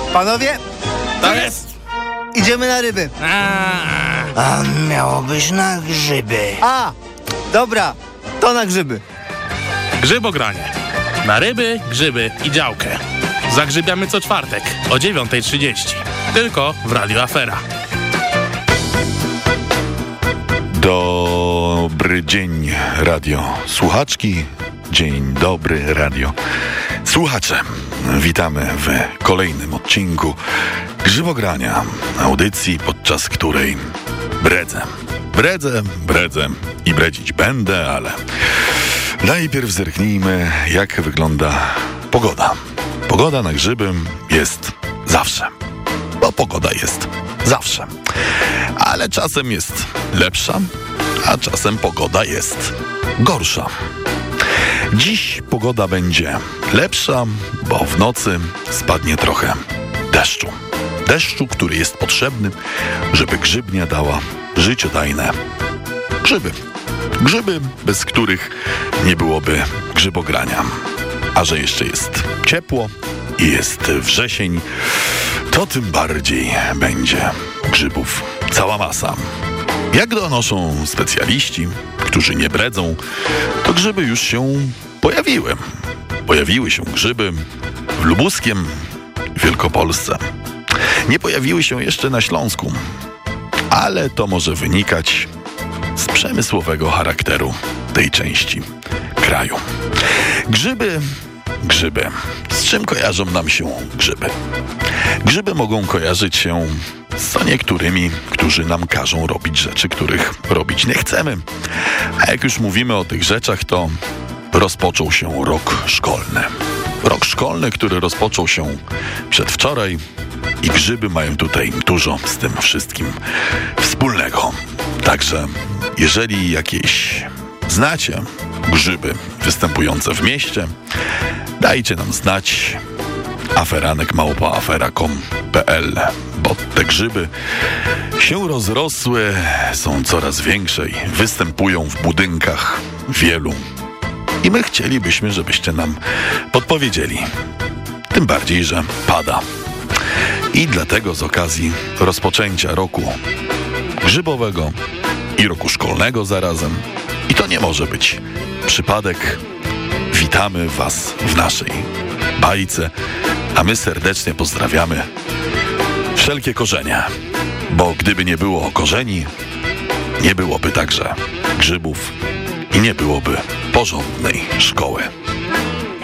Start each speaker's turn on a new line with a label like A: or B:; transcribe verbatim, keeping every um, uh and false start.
A: Panowie,
B: To jest!
A: idziemy na ryby.
C: A miało być na grzyby.
A: A, dobra, to na grzyby.
B: Grzybogranie. Na ryby, grzyby i działkę. Zagrzybiamy co czwartek o dziewiąta trzydzieści. Tylko w Radio Afera.
D: Dobry dzień, radio słuchaczki. Dzień dobry, radio słuchacze. Witamy w kolejnym odcinku Grzybogrania, audycji, podczas której bredzę, bredzę, bredzę i bredzić będę, ale najpierw zerknijmy, jak wygląda pogoda. Pogoda na grzyby jest zawsze, bo pogoda jest zawsze, ale czasem jest lepsza, a czasem pogoda jest gorsza. Dziś pogoda będzie lepsza, bo w nocy spadnie trochę deszczu. Deszczu, który jest potrzebny, żeby grzybnia dała życiodajne grzyby. Grzyby, bez których nie byłoby grzybogrania. A że jeszcze jest ciepło i jest wrzesień, to tym bardziej będzie grzybów cała masa. Jak donoszą specjaliści, którzy nie bredzą, to grzyby już się pojawiły. Pojawiły się grzyby w Lubuskiem, w Wielkopolsce. Nie pojawiły się jeszcze na Śląsku, ale to może wynikać z przemysłowego charakteru tej części kraju. Grzyby, grzyby. Z czym kojarzą nam się grzyby? Grzyby mogą kojarzyć się z niektórymi, którzy nam każą robić rzeczy, których robić nie chcemy. A jak już mówimy o tych rzeczach, to rozpoczął się rok szkolny. Rok szkolny, który rozpoczął się przedwczoraj i grzyby mają tutaj dużo z tym wszystkim wspólnego. Także jeżeli jakieś znacie grzyby występujące w mieście, dajcie nam znać. aferanek małpa afera kropka com kropka pe el, bo te grzyby się rozrosły, są coraz większe i występują w budynkach wielu. I my chcielibyśmy, żebyście nam podpowiedzieli. Tym bardziej, że pada. I dlatego z okazji rozpoczęcia roku grzybowego i roku szkolnego zarazem, i to nie może być przypadek, witamy Was w naszej bajce, a my serdecznie pozdrawiamy wszelkie korzenie, bo gdyby nie było korzeni, nie byłoby także grzybów i nie byłoby porządnej szkoły.